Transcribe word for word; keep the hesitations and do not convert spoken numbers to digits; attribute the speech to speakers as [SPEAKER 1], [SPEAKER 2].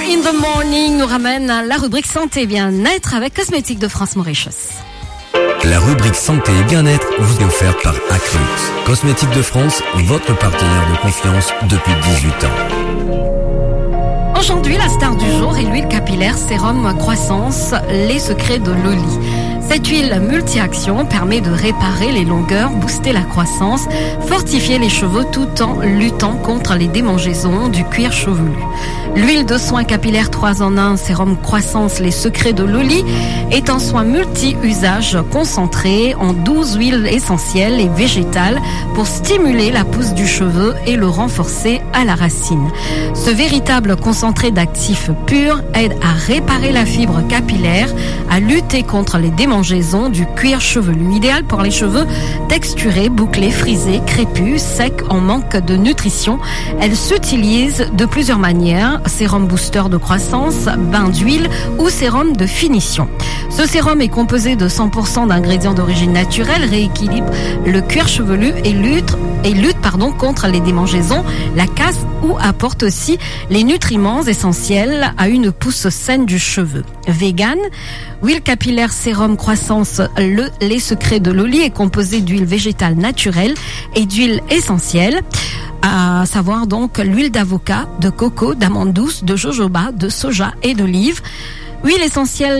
[SPEAKER 1] in the Morning nous ramène à la rubrique santé et bien-être avec Cosmétiques de France Mauritius.
[SPEAKER 2] La rubrique santé et bien-être vous est offerte par Acryx. Cosmétiques de France, votre partenaire de confiance depuis dix-huit ans.
[SPEAKER 1] Aujourd'hui, la star du jour est l'huile capillaire Sérum Croissance, les secrets de Loli. Cette huile multi-action permet de réparer les longueurs, booster la croissance, fortifier les cheveux tout en luttant contre les démangeaisons du cuir chevelu. L'huile de soin capillaire trois en un Sérum Croissance, les secrets de Loli est un soin multi-usage concentré en douze huiles essentielles et végétales pour stimuler la pousse du cheveu et le renforcer à la racine. Ce véritable concentré d'actifs purs aide à réparer la fibre capillaire, à lutter contre les démangeaisons du cuir chevelu, idéal pour les cheveux texturés, bouclés, frisés, crépus, secs, en manque de nutrition. Elle s'utilise de plusieurs manières: sérum booster de croissance, bain d'huile ou sérum de finition. Ce sérum est composé de cent pour cent d'ingrédients d'origine naturelle, rééquilibre le cuir chevelu et lutte, et lutte pardon, contre les démangeaisons, la casse ou apporte aussi les nutriments essentiels à une pousse saine du cheveu. Vegan, huile capillaire Sérum Croissance, le, les secrets de Loli est composé d'huile végétale naturelle et d'huile essentielle, à savoir donc l'huile d'avocat, de coco, d'amande douce, de jojoba, de soja et d'olive. Huile essentielle